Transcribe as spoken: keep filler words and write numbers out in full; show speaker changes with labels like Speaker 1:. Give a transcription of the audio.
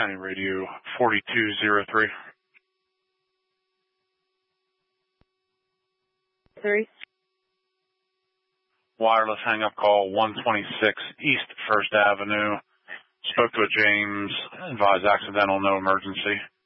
Speaker 1: County Radio forty-two oh three.
Speaker 2: Three.
Speaker 1: Wireless hang-up call one twenty-six East First Avenue. Spoke to a James, advised accidental, no emergency.